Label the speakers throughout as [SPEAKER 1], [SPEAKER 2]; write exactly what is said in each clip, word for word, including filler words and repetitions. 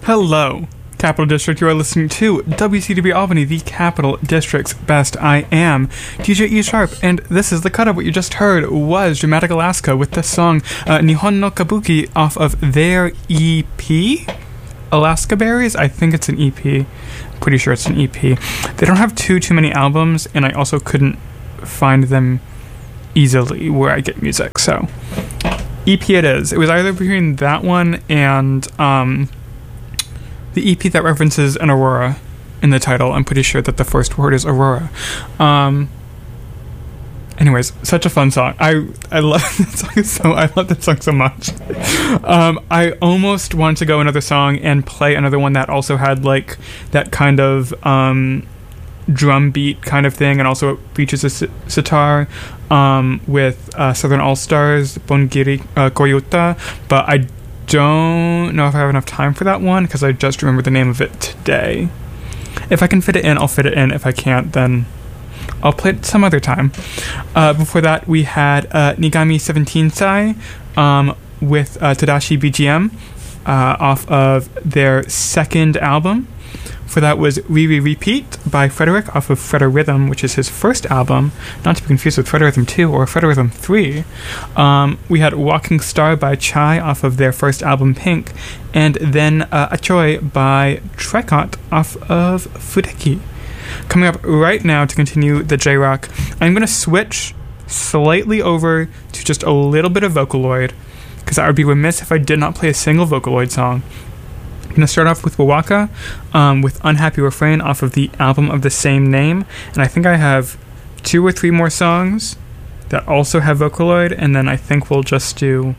[SPEAKER 1] Hello, Capital District. You are listening to W C W Albany, the Capital District's best. I am D J E Sharp, and this is the cut of what you just heard was Dramatic Alaska with the song uh, Nihon no Kabuki off of their E P, Alaska Berries. I think it's an E P. Pretty sure it's an E P. They don't have too too many albums, and I also couldn't find them easily where I get music. So E P it is. It was either between that one and um. the E P that references an aurora in the title. I'm pretty sure that the first word is aurora. Um, anyways, such a fun song. I I love that song so I love that song so much. Um, I almost wanted to go another song and play another one that also had like that kind of um, drum beat kind of thing, and also it features a si- sitar um, with uh, Southern All Stars, Bongiri uh, Koyuta, but I don't know if I have enough time for that one because I just remembered the name of it today. If I can fit it in, I'll fit it in. If I can't, then I'll play it some other time. Uh, before that, we had uh, Nigami seventeen Sai um, with uh, Tadashi B G M uh, off of their second album. For that was Re Re Repeat by Frederick off of Fredorhythm, which is his first album, not to be confused with Fredorhythm two or Fredorhythm three. Um, we had Walking Star by Chai off of their first album, Pink, and then uh, Achoy by Tricot off of Fudeki. Coming up right now to continue the J-Rock, I'm going to switch slightly over to just a little bit of Vocaloid, because I would be remiss if I did not play a single Vocaloid song. I'm going to start off with Wawaka um, with Unhappy Refrain off of the album of the same name. And I think I have two or three more songs that also have Vocaloid. And then I think we'll just do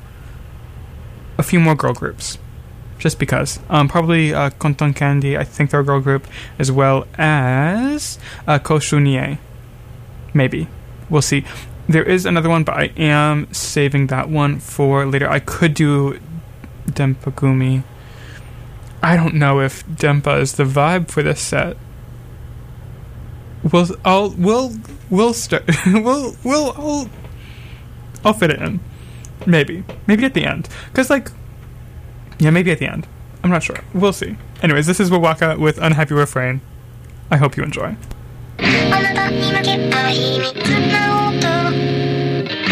[SPEAKER 1] a few more girl groups. Just because. Um, probably uh, Konton Candy, I think they're a girl group, as well as uh, Koshunie. Maybe. We'll see. There is another one, but I am saving that one for later. I could do Dempagumi. I don't know if Dempa is the vibe for this set. We'll, I'll, we'll, we'll start, we'll, we'll, I'll, I'll fit it in. Maybe. Maybe at the end. Because, like, yeah, maybe at the end. I'm not sure. We'll see. Anyways, this is Wawaka with Unhappy Refrain. I hope you enjoy.